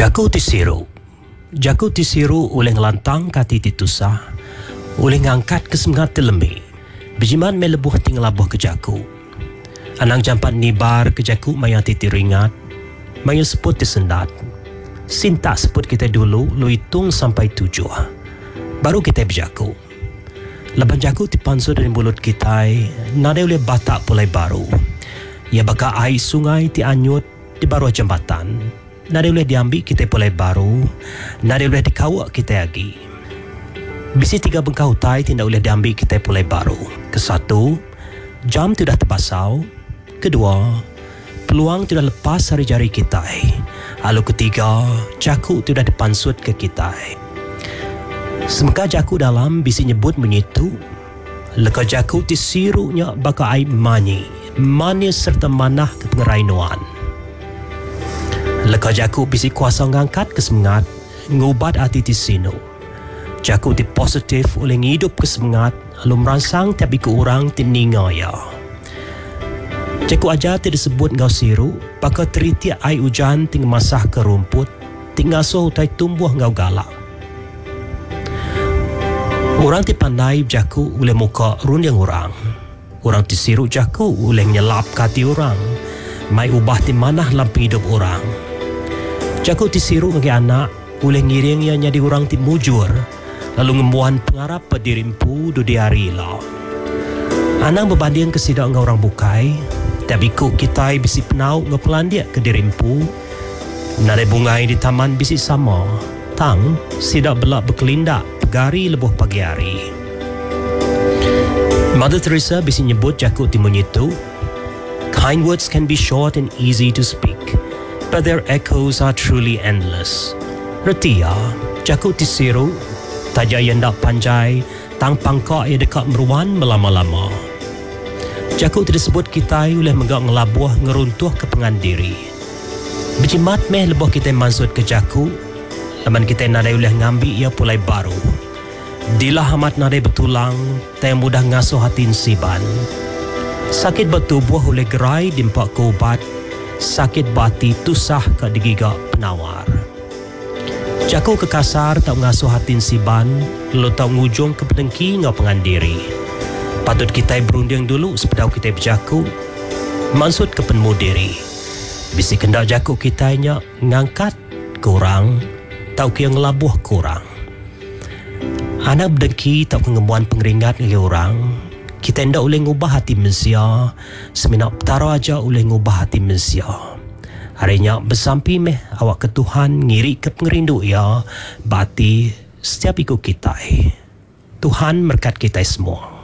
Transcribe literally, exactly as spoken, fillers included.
Jaku tisiru. Jaku tisiru oleh ngelantang kati titusah, oleh ngangkat kesemangat telemi. Bejiman melebuh tinggal labuh ke jaku. Anang jampat nibar ke jaku maya titi ringat, maya seput disendat. Sinta seput kita dulu, lu hitung sampai tujuh. Baru kita berjaku. Laban jaku dipansur dari mulut kita, nada oleh batak pulai baru. Ia baka air sungai ti anyut di baru jambatan. Nada boleh diambil kita pulai baru, nada boleh dikawak kita lagi. Bisi tiga bengkau tai tidak boleh diambil kita pulai baru. Kesatu, jam tidak terpasau. Kedua, peluang tidak lepas dari jari kita. Lalu ketiga, jaku tidak dipansut ke kita. Semeka jaku dalam bisi nyebut menyitu. Leka jaku tisirunya baka aib mani, manis serta manah ke pengerainuan. Leka jaku bisi kuasa ngangkat kesemangat, ngubat hati di sino. Jaku di positif oleh ngidup kesemangat, lalu merangsang tapi ke orang tininga ya. Jaku aja tidak disebut ngau siru, baka teritiak air hujan tinggal masah ke rumput, tinggal so hutai tumbuh ngau galak. Orang ti pandai jaku oleh muka runding orang. Orang ti siru jaku oleh nyelap kati orang, mai ubah ti manah lampi hidup orang. Jaku tisiru bagi anak, oleh ngiringnya jadi orang ti mujur, lalu ngembuan pengarap pedirimpu do diari lah. Anak berbanding kesidak dengan orang bukai, tapi kuk kita bisi penau ngepelandiak ke dirimpu, nare bungai di taman bisi sama, tang sidak belak berkelindak, pegari lebuh pagi hari. Mother Teresa bisi nyebut jaku ti menyitu, kind words can be short and easy to speak, but their echoes are truly endless. Reti ya, jaku tisiru, taja yang dak panjai, tang pangkak yang dekat meruan melama-lama. Jaku tersebut kita oleh megak ngelabuh ngeruntuh ke pengandiri. Berjimat meh lebuh kita mansut ke jaku, laman kita nadai oleh ngambil ia pulai baru. Dilah amat nadai betulang, tak mudah ngasuh hati siban. Sakit bertubuh oleh gerai dimpak ke ubat, sakit bati tusah ke digigak penawar. Jaku ke kasar tak ngasuh hatin siban, lalu tak ngujung ke pedengki ngau pengandiri. Patut kita berunding dulu sepedau kita berjaku, maksud ke penmudiri. Bisi kendak jaku kitanya ngangkat kurang, tau ke yang ngelabuh kurang. Anak berdengki tak pengembuan pengeringat dengan orang, kita hendak boleh ngubah hati manusia, seminak petara aja boleh ngubah hati manusia. Harinya bersampi meh awak ke Tuhan ngiri ke pengerindu ya, bati setiap ikut kita. Tuhan berkat kita semua.